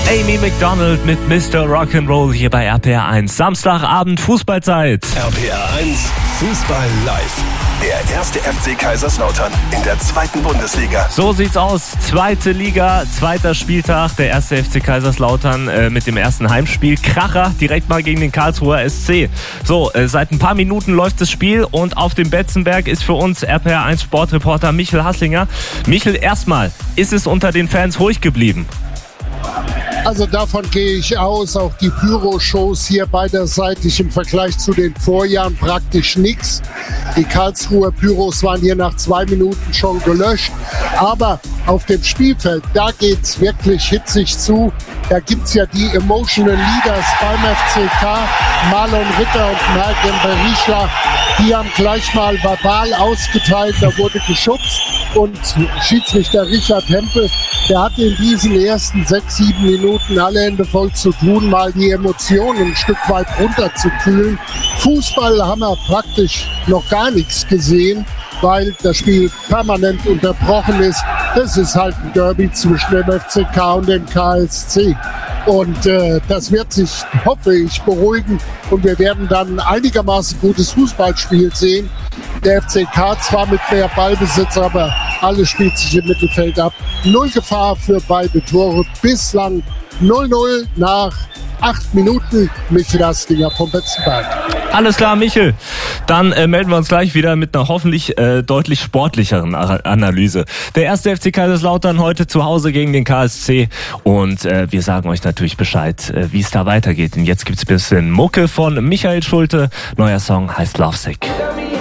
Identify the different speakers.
Speaker 1: Amy Macdonald mit Mr. Rock'n'Roll hier bei RPR 1. Samstagabend Fußballzeit.
Speaker 2: RPR 1 Fußball live. Der erste FC Kaiserslautern in der 2. Bundesliga.
Speaker 1: So sieht's aus. 2. Liga, 2. Spieltag. Der erste FC Kaiserslautern mit dem ersten Heimspiel. Kracher direkt mal gegen den Karlsruher SC. So, seit ein paar Minuten läuft das Spiel und auf dem Betzenberg ist für uns RPR 1 Sportreporter Michel Hasslinger. Michel, erstmal, ist es unter den Fans ruhig geblieben?
Speaker 3: Also davon gehe ich aus. Auch die Pyro-Shows hier beiderseitig im Vergleich zu den Vorjahren praktisch nichts. Die Karlsruher Pyros waren hier nach 2 Minuten schon gelöscht. Aber auf dem Spielfeld, da geht's wirklich hitzig zu. Da gibt's ja die Emotional Leaders beim FCK, Marlon Ritter und Mergen Berisha. Die haben gleich mal verbal ausgeteilt, da wurde geschubst. Und Schiedsrichter Richard Hempel, der hatte in diesen ersten 6-7 Minuten alle Hände voll zu tun, mal die Emotionen ein Stück weit runterzukühlen. Fußball haben wir praktisch noch gar nichts gesehen, weil das Spiel permanent unterbrochen ist. Das ist halt ein Derby zwischen dem FCK und dem KSC. Und das wird sich, hoffe ich, beruhigen und wir werden dann einigermaßen gutes Fußballspiel sehen. Der FCK zwar mit mehr Ballbesitz, aber alles spielt sich im Mittelfeld ab. 0 Gefahr für beide Tore. Bislang 0-0 nach 8 Minuten. Michel Hasslinger vom Betzenberg.
Speaker 1: Alles klar, Michel. Dann melden wir uns gleich wieder mit einer hoffentlich deutlich sportlicheren Analyse. Der erste FC Kaiserslautern heute zu Hause gegen den KSC. Und wir sagen euch natürlich Bescheid, wie es da weitergeht. Und jetzt gibt's ein bisschen Mucke von Michael Schulte. Neuer Song heißt Lovesick.